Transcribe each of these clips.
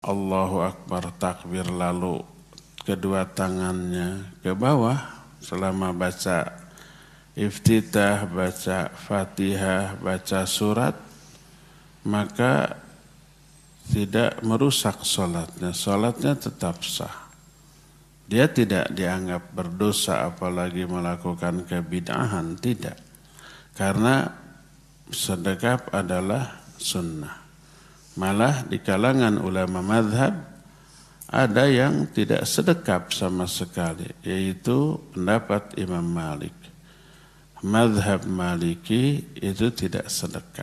Allahu Akbar takbir lalu kedua tangannya ke bawah selama baca iftitah, baca Fatihah, baca surat, maka tidak merusak sholatnya. Sholatnya tetap sah. Dia tidak dianggap berdosa apalagi melakukan kebid'ahan, tidak. Karena sedekap adalah sunnah. Malah di kalangan ulama mazhab ada yang tidak sedekap sama sekali, yaitu pendapat Imam Malik. Mazhab Maliki itu tidak sedekap.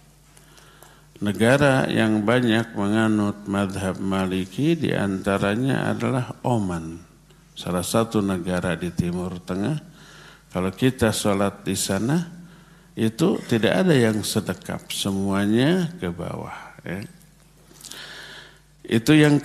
Negara yang banyak menganut mazhab Maliki diantaranya adalah Oman, salah satu negara di Timur Tengah. Kalau kita sholat di sana, itu tidak ada yang sedekap, semuanya ke bawah. Ya. Itu yang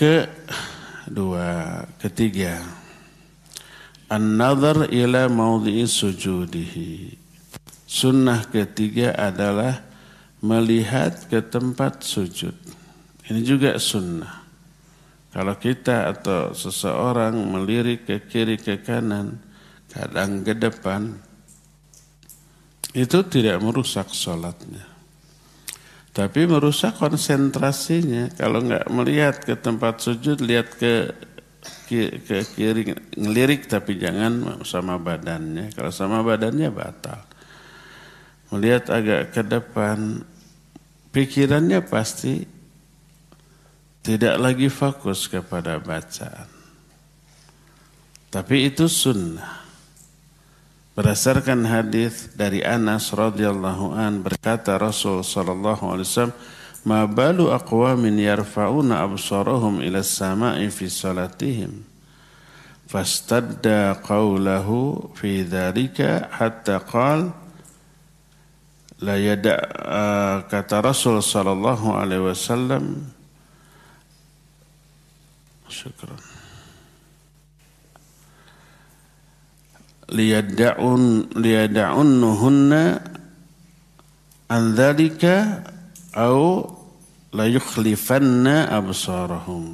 ketiga. An-nadhar ila maudhi'i sujudihi. Sunnah ketiga adalah melihat ke tempat sujud. Ini juga sunnah. Kalau kita atau seseorang melirik ke kiri ke kanan, kadang ke depan, itu tidak merusak sholatnya. Tapi merusak konsentrasinya. Kalau enggak melihat ke tempat sujud, lihat ke kiri, ngelirik tapi jangan sama badannya. Kalau sama badannya batal. Melihat agak ke depan, pikirannya pasti tidak lagi fokus kepada bacaan. Tapi itu sunnah. Berdasarkan hadis dari Anas radhiyallahu an berkata Rasul sallallahu alaihi wasallam, "Ma balu aqwamin yarfa'una absarahum ila as-sama'i fi salatihim." Fastadda qawlahu fi dzalika hatta qala la yada kata Rasul sallallahu alaihi wasallam, syukran, liyada'unnuhunna an dzalika au la yukhlifanna absarahum.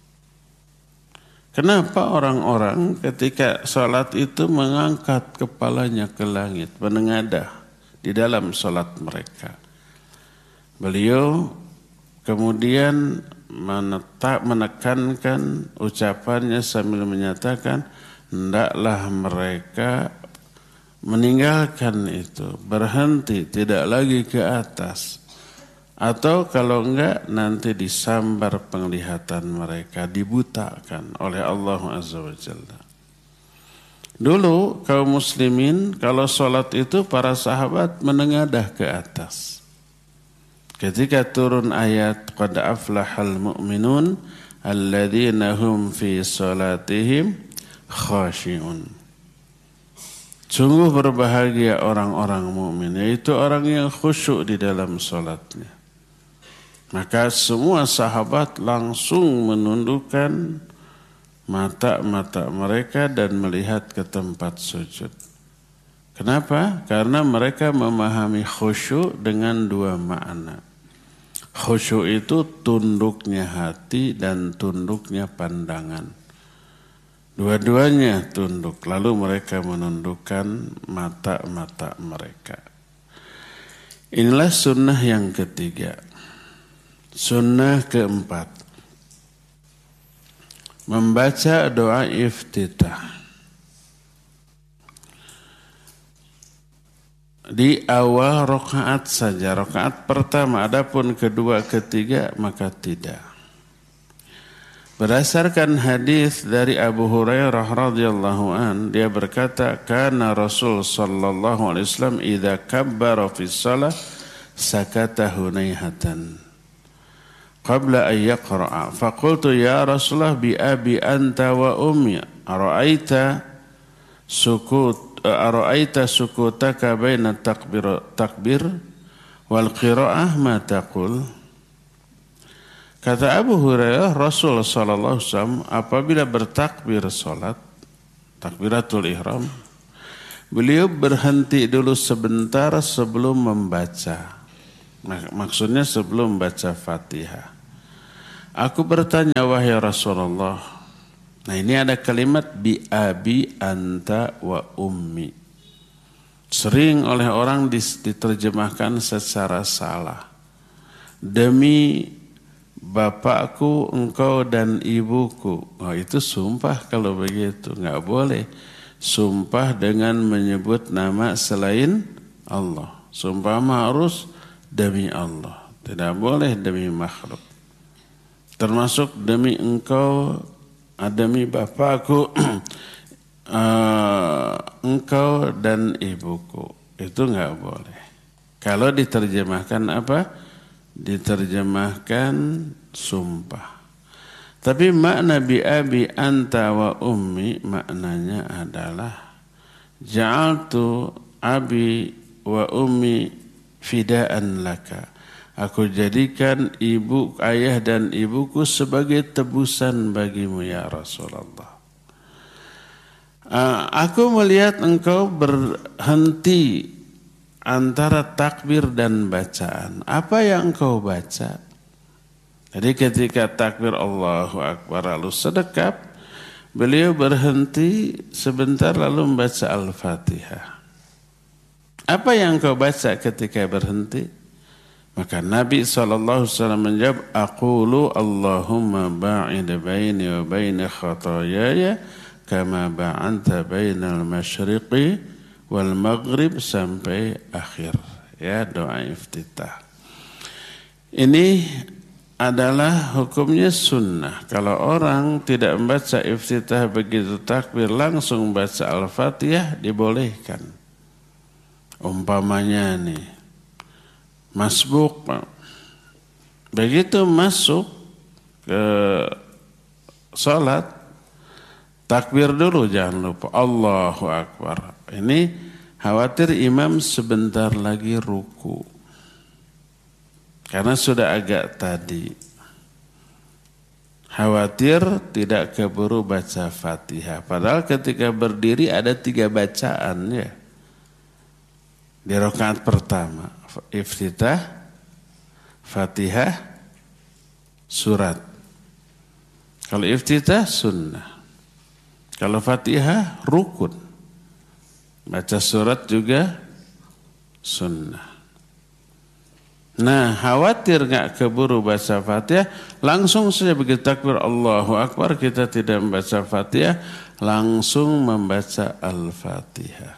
Kenapa orang-orang ketika salat itu mengangkat kepalanya ke langit, menengadah di dalam salat mereka? Beliau kemudian menekankan ucapannya sambil menyatakan, hendaklah mereka meninggalkan itu, berhenti, tidak lagi ke atas. Atau kalau enggak, nanti disambar penglihatan mereka, dibutakan oleh Allah Azza wa Jalla. Dulu kaum muslimin kalau sholat itu para sahabat menengadah ke atas. Ketika turun ayat qad aflahal mu'minun alladzina hum fi sholatihim khashi'un. Sungguh berbahagia orang-orang mukmin, yaitu orang yang khusyuk di dalam salatnya. Maka semua sahabat langsung menundukkan mata-mata mereka dan melihat ke tempat sujud. Kenapa? Karena mereka memahami khusyuk dengan dua makna. Khusyuk itu tunduknya hati dan tunduknya pandangan. Dua-duanya tunduk, lalu mereka menundukkan mata-mata mereka. Inilah sunnah yang ketiga. Sunnah keempat, membaca doa iftitah di awal rakaat saja, rakaat pertama. Adapun kedua, ketiga maka tidak. Berdasarkan hadis dari Abu Hurairah radhiyallahu an, dia berkata, kana Rasul sallallahu alaihi wasallam idza kabbara fi shalah sakata hunaihatan qabla an yaqra'a. Faqultu ya Rasulullah bi abi anta wa ummi ara'aita sukutaka baina takbir wal qira'ah ma taqul. Kata Abu Hurairah, Rasul sallallahu alaihi wasallam apabila bertakbir salat, takbiratul ihram, beliau berhenti dulu sebentar sebelum membaca. Maksudnya sebelum membaca Fatihah. Aku bertanya, wahai Rasulullah. Nah ini ada kalimat bi abi anta wa ummi. Sering oleh orang diterjemahkan secara salah. Demi bapakku, engkau dan ibuku. Oh, itu sumpah kalau begitu. Enggak boleh. Sumpah dengan menyebut nama selain Allah. Sumpah harus demi Allah. Tidak boleh demi makhluk. Termasuk demi engkau, demi bapakku, engkau dan ibuku. Itu enggak boleh. Kalau diterjemahkan apa? Diterjemahkan sumpah. Tapi makna bi abi anta wa ummi maknanya adalah ja'altu abi wa ummi fidaan laka. Aku jadikan ibu, ayah dan ibuku sebagai tebusan bagimu ya Rasulullah. Aku melihat engkau berhenti antara takbir dan bacaan. Apa yang engkau baca? Jadi ketika takbir Allahu Akbar lalu sedekap, beliau berhenti sebentar lalu membaca Al-Fatihah. Apa yang engkau baca ketika berhenti? Maka Nabi SAW menjawab, Aqulu Allahumma ba'id baini wa baini khatayaya kama ba'anta bainal masyriqi wal maghrib sampai akhir. Ya, doa iftitah. Ini adalah hukumnya sunnah. Kalau orang tidak membaca iftitah begitu takbir langsung baca Al-Fatihah dibolehkan. Umpamanya nih, masbuk, begitu masuk ke salat, takbir dulu jangan lupa, Allahu Akbar. Ini khawatir imam sebentar lagi ruku. Karena sudah agak tadi. Khawatir tidak keburu baca Fatihah. Padahal ketika berdiri ada 3 bacaan ya. Di rakaat pertama. Iftitah, Fatihah, surat. Kalau iftitah sunnah. Kalau Fatihah rukun. Baca surat juga sunnah. Nah, khawatir enggak keburu baca Fatihah, langsung saja begitu takbir Allahu Akbar kita tidak membaca Fatihah, langsung membaca Al-Fatihah.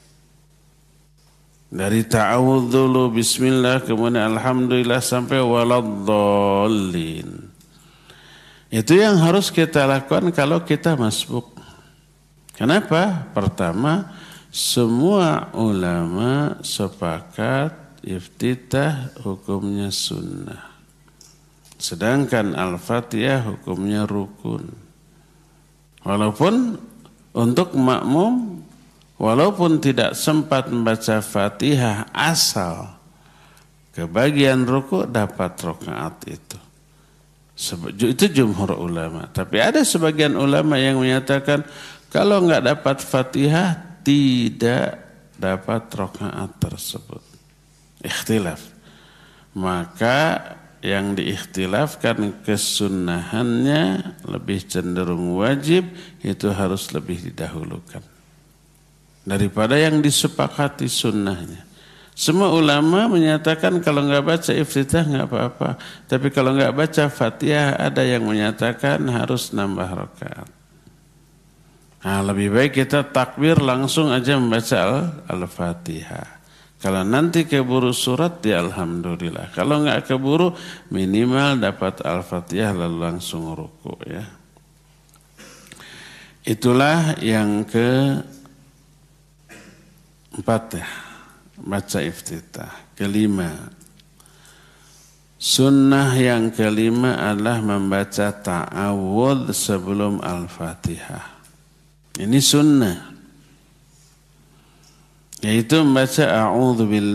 Dari ta'awudz dulu bismillah kemudian alhamdulillah sampai waladdallin. Itu yang harus kita lakukan kalau kita masbuk. Kenapa? Pertama, semua ulama sepakat iftitah hukumnya sunnah. Sedangkan Al-Fatihah hukumnya rukun. Walaupun untuk makmum, walaupun tidak sempat membaca Fatihah asal ke bagian ruku dapat rakaat itu. Itu jumhur ulama. Tapi ada sebagian ulama yang menyatakan kalau enggak dapat Fatihah tidak dapat rakaat tersebut. Ikhtilaf. Maka yang diikhtilafkan kesunnahannya lebih cenderung wajib, itu harus lebih didahulukan daripada yang disepakati sunnahnya. Semua ulama menyatakan kalau enggak baca iftitah enggak apa-apa, tapi kalau enggak baca Fatihah ada yang menyatakan harus nambah rakaat. Nah, lebih baik kita takbir langsung aja membaca Al-Fatihah. Kalau nanti keburu surat ya alhamdulillah. Kalau enggak keburu minimal dapat Al-Fatihah lalu langsung ruku ya. Itulah yang keempat ya. Baca iftitah. Kelima. Sunnah yang kelima adalah membaca ta'awudz sebelum Al-Fatihah. Ini sunnah. Yaitu membaca a'udzubillahi